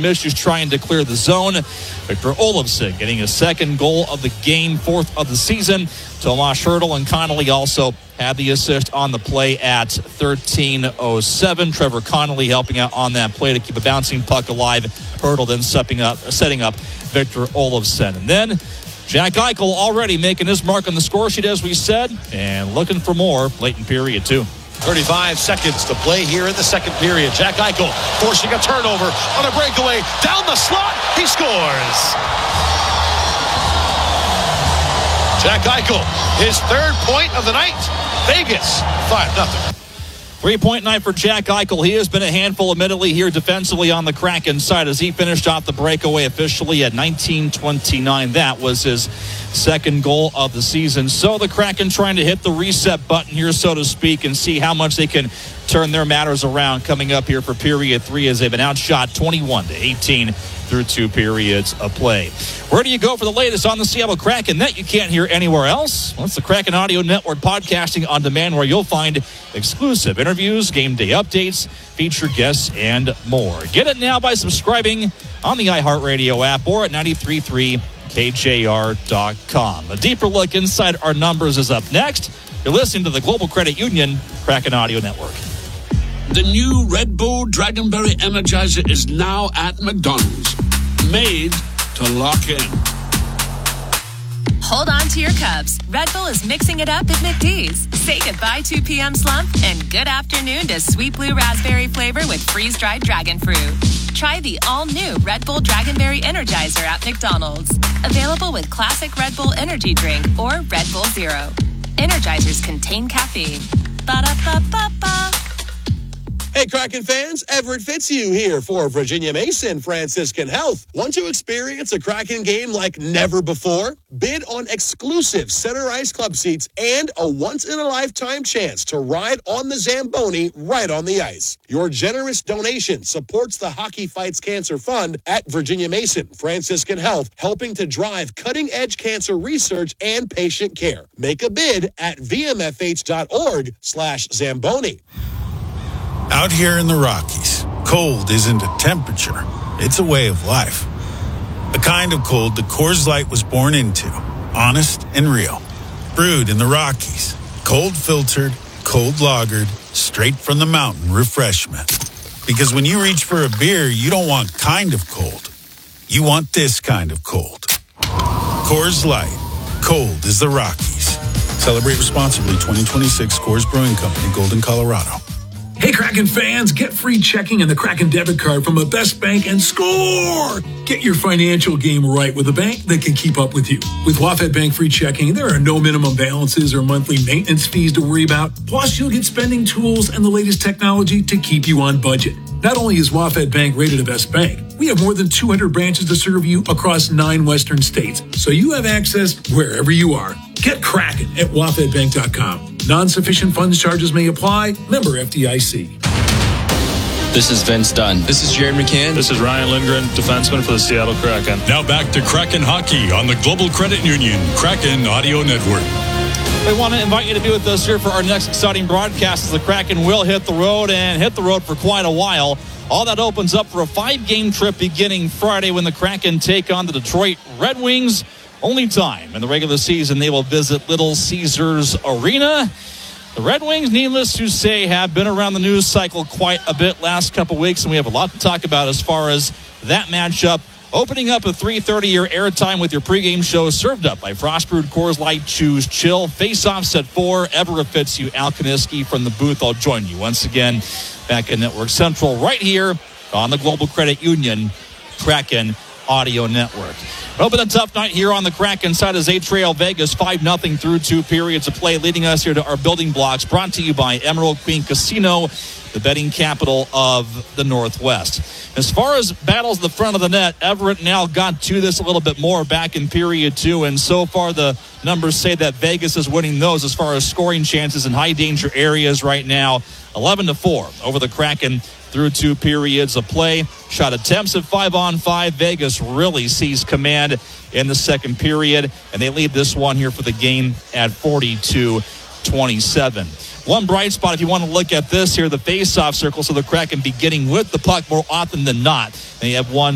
some issues trying to clear the zone. Victor Olofsson getting his second goal of the game, fourth of the season. Tomas Hertl and Connolly also had the assist on the play at 13:07. Trevor Connolly helping out on that play to keep a bouncing puck alive. Hertl then setting up Victor Olofsson. And then Jack Eichel already making his mark on the score sheet, as we said, and looking for more late in period two. 35 seconds to play here in the second period. Jack Eichel forcing a turnover on a breakaway. Down the slot, he scores. Jack Eichel, his third point of the night. Vegas, 5-0. 3-point night for Jack Eichel. He has been a handful, admittedly, here defensively on the Kraken side as he finished off the breakaway officially at 19:29. That was his second goal of the season. So the Kraken trying to hit the reset button here, so to speak, and see how much they can turn their matters around coming up here for period three as they've been outshot 21-18 through two periods of play. Where do you go for the latest on the Seattle Kraken that you can't hear anywhere else? Well, it's the Kraken Audio Network, podcasting on demand, where you'll find exclusive interviews, game day updates, feature guests, and more. Get it now by subscribing on the iHeartRadio app or at 93.3KJR.com. A deeper look inside our numbers is up next. You're listening to the Global Credit Union Kraken Audio Network. The new Red Bull Dragonberry Energizer is now at McDonald's. Made to lock in. Hold on to your cups. Red Bull is mixing it up at McD's. Say goodbye to PM slump and good afternoon to sweet blue raspberry flavor with freeze-dried dragon fruit. Try the all-new Red Bull Dragonberry Energizer at McDonald's. Available with classic Red Bull energy drink or Red Bull Zero. Energizers contain caffeine. Ba-da-ba-ba-ba. Hey, Kraken fans, Everett Fitzhugh here for Virginia Mason Franciscan Health. Want to experience a Kraken game like never before? Bid on exclusive center ice club seats and a once-in-a-lifetime chance to ride on the Zamboni right on the ice. Your generous donation supports the Hockey Fights Cancer Fund at Virginia Mason Franciscan Health, helping to drive cutting-edge cancer research and patient care. Make a bid at vmfh.org/Zamboni. Out here in the Rockies, cold isn't a temperature, it's a way of life. A kind of cold that Coors Light was born into, honest and real. Brewed in the Rockies, cold filtered, cold lagered, straight from the mountain refreshment. Because when you reach for a beer, you don't want kind of cold. You want this kind of cold. Coors Light, cold as the Rockies. Celebrate responsibly. 2026 Coors Brewing Company, Golden, Colorado. Hey, Kraken fans, get free checking and the Kraken debit card from a Best Bank and score! Get your financial game right with a bank that can keep up with you. With WaFd Bank free checking, there are no minimum balances or monthly maintenance fees to worry about. Plus, you'll get spending tools and the latest technology to keep you on budget. Not only is WaFd Bank rated a Best Bank, we have more than 200 branches to serve you across 9 Western states, so you have access wherever you are. Get Kraken at wafdbank.com. Non-sufficient funds charges may apply. Member FDIC. This is Vince Dunn. This is Jared McCann. This is Ryan Lindgren, defenseman for the Seattle Kraken. Now back to Kraken Hockey on the Global Credit Union Kraken Audio Network. We want to invite you to be with us here for our next exciting broadcast as the Kraken will hit the road for quite a while. All that opens up for a 5-game trip beginning Friday when the Kraken take on the Detroit Red Wings. Only time in the regular season they will visit Little Caesars Arena. The Red Wings, needless to say, have been around the news cycle quite a bit last couple weeks, and we have a lot to talk about as far as that matchup. Opening up a 3:30 your airtime with your pregame show served up by Frost Brewed Coors Light. Choose chill. Face-offs at 4. Everett Fitzhugh, Al Kaniski from the booth. I'll join you once again back in Network Central right here on the Global Credit Union Kraken Audio Network. Open a tough night here on the Kraken side as A-Trail Vegas 5-0 through 2 periods of play, leading us here to our building blocks, brought to you by Emerald Queen Casino, the betting capital of the Northwest. As far as battles at the front of the net, Everett now got to this a little bit more back in period 2, and so far the numbers say that Vegas is winning those as far as scoring chances in high danger areas right now. 11-4 over the Kraken through 2 periods of play. Shot attempts at 5-on-5. Vegas really seized command in the second period, and they lead this one here for the game at 42-27. One bright spot, if you want to look at this here, the face-off circle, so the Kraken beginning with the puck more often than not. They have won